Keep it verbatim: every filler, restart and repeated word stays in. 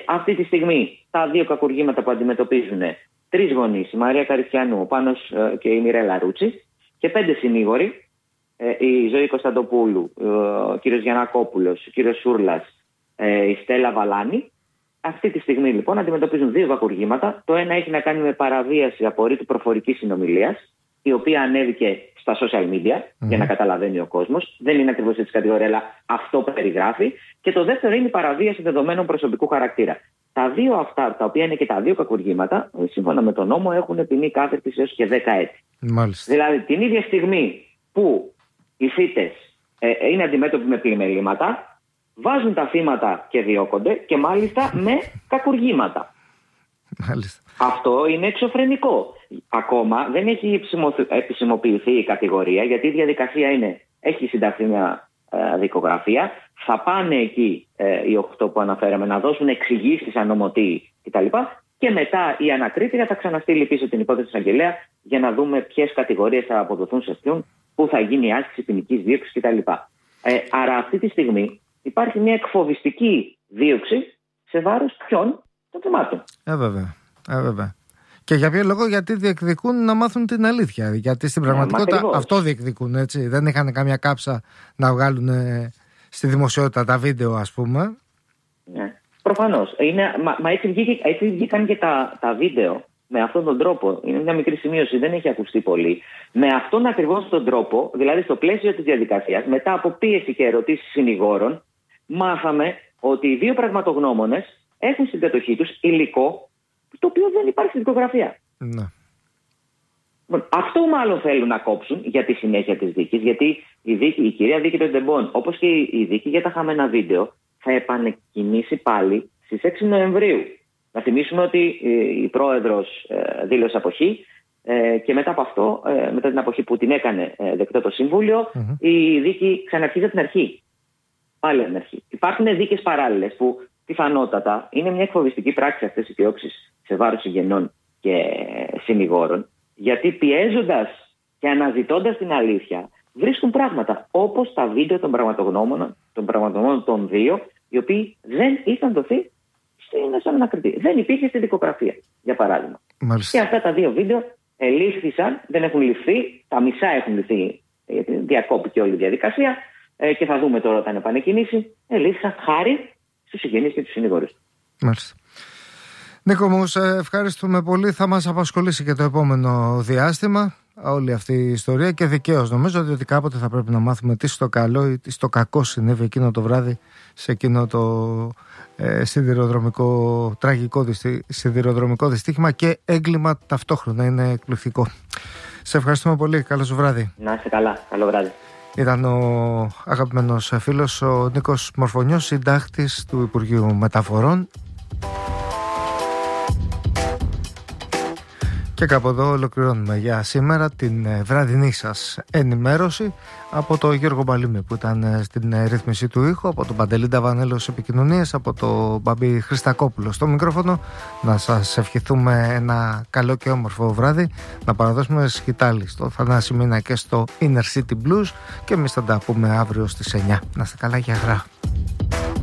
αυτή τη στιγμή τα δύο κακουργήματα που αντιμετωπίζουν τρεις γονείς, η Μαρία Καριστιανού, ο Πάνος ε, και η Μιρέλα Ρούτσι, και πέντε συνήγοροι, ε, η Ζωή Κωνσταντοπούλου, ε, ο κύριος Γιαννακόπουλος, ο κύριος Σούρλας, ε, η Στέλλα Βαλάνη. Αυτή τη στιγμή λοιπόν αντιμετωπίζουν δύο κακουργήματα. Το ένα έχει να κάνει με παραβίαση απορρίτου προφορικής συνομιλίας, η οποία ανέβηκε στα social media, mm-hmm. για να καταλαβαίνει ο κόσμος. Δεν είναι ακριβώς έτσι κατηγορία, αλλά αυτό περιγράφει. Και το δεύτερο είναι η παραβίαση δεδομένων προσωπικού χαρακτήρα. Τα δύο αυτά, τα οποία είναι και τα δύο κακουργήματα, σύμφωνα με τον νόμο, έχουν ποινή κάθερξης έως και δέκα έτη. Μάλιστα. Δηλαδή, την ίδια στιγμή που οι θύτες ε, είναι αντιμέτωποι με πλημελήματα, βάζουν τα θύματα και διώκονται, και μάλιστα με κακουργήματα. Μάλιστα. Αυτό είναι εξωφρενικό. Ακόμα δεν έχει επισημοποιηθεί η κατηγορία, γιατί η διαδικασία είναι, έχει συνταχθεί μια ε, δικογραφία. Θα πάνε εκεί ε, οι οχτώ που αναφέραμε να δώσουν εξηγήσεις αν ομωτεί κτλ. Και μετά η ανακρίτρια θα ξαναστείλει πίσω την υπόθεση της εισαγγελέα για να δούμε ποιες κατηγορίες θα αποδοθούν σε ποιον, πού θα γίνει η άσκηση ποινικής δίωξης κτλ. Ε, άρα αυτή τη στιγμή υπάρχει μια εκφοβιστική δίωξη σε βάρος ποιον? Των θυμάτων. Ε, βέβαια. Ε, βέβαια. Και για ποιο λόγο? Γιατί διεκδικούν να μάθουν την αλήθεια. Γιατί στην πραγματικότητα ε, αυτό διεκδικούν, έτσι. Δεν είχαν καμιά κάψα να βγάλουν ε, στη δημοσιότητα τα βίντεο, ας πούμε. Ναι. Προφανώς. Είναι, μα, μα έτσι, βγήκε, έτσι βγήκαν και τα, τα βίντεο με αυτόν τον τρόπο. Είναι μια μικρή σημείωση, δεν έχει ακουστεί πολύ. Με αυτόν ακριβώς τον τρόπο, δηλαδή στο πλαίσιο της διαδικασίας, μετά από πίεση και ερωτήσεις συνηγόρων, μάθαμε ότι οι δύο πραγματογνώμονες έχουν στην κατοχή τους υλικό το οποίο δεν υπάρχει στην δικογραφία. Ναι. Αυτό μάλλον θέλουν να κόψουν για τη συνέχεια της δίκης, γιατί η, δίκη, η κυρία Δίκη των Τεμπών, όπως και η, η δίκη για τα χαμένα βίντεο, θα επανεκκινήσει πάλι στις έξι Νοεμβρίου. Να θυμίσουμε ότι ε, η πρόεδρος ε, δήλωσε αποχή ε, και μετά από αυτό, ε, μετά την αποχή που την έκανε ε, δεκτό το Συμβούλιο, mm-hmm. η δίκη ξαναρχίζει από την αρχή. Πάλι από την αρχή. Υπάρχουν δίκες παράλληλες που πιθανότατα είναι μια εκφοβιστική πράξη αυτές οι διώξεις σε βάρος συγγενών και συνηγόρων, γιατί πιέζοντας και αναζητώντας την αλήθεια βρίσκουν πράγματα όπως τα βίντεο των πραγματογνώμων, των πραγματογνώμων των δύο, οι οποίοι δεν είχαν δοθεί στον ανακριτή. Δεν υπήρχε στη δικογραφία, για παράδειγμα. Μάλιστα. Και αυτά τα δύο βίντεο ελήφθησαν, δεν έχουν ληφθεί, τα μισά έχουν ληφθεί, γιατί διακόπηκε όλη η διαδικασία ε, και θα δούμε τώρα όταν επανεκκινήσει, ελήφθησαν χάρη στους συγγενείς και τους συνηγόρους. Μάλιστα. Νίκο μου, σε ευχαριστούμε πολύ. Θα μας απασχολήσει και το επόμενο διάστημα όλη αυτή η ιστορία, και δικαίως νομίζω, ότι κάποτε θα πρέπει να μάθουμε τι στο καλό ή τι στο κακό συνέβη εκείνο το βράδυ σε εκείνο το ε, σιδηροδρομικό, τραγικό δυστι, σιδηροδρομικό δυστύχημα και έγκλημα ταυτόχρονα. Είναι εκπληκτικό. Σε ευχαριστούμε πολύ. Καλό σου βράδυ. Να είσαι καλά. Καλό βράδυ. Ήταν ο αγαπημένος φίλος ο Νίκος Μορφωνιός, συντάκτης του Υπουργείου Μεταφορών. Και κάπου εδώ ολοκληρώνουμε για σήμερα την βραδινή σας ενημέρωση από τον Γιώργο Μπαλίμη που ήταν στην ρύθμιση του ήχου, από τον Παντελή Νταβανέλο στις επικοινωνίες, από τον Μπαμπή Χριστακόπουλο στο μικρόφωνο. Να σας ευχηθούμε ένα καλό και όμορφο βράδυ, να παραδώσουμε σκητάλη στο Θανάση Μίνα και στο Inner City Blues, και εμείς θα τα πούμε αύριο στις εννιά. Να είστε καλά, για χαρά.